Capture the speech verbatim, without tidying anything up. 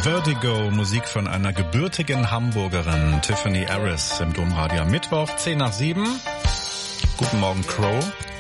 Vertigo, Musik von einer gebürtigen Hamburgerin, Tiffany Harris im Domradio am Mittwoch, zehn nach sieben. Guten Morgen, Crow.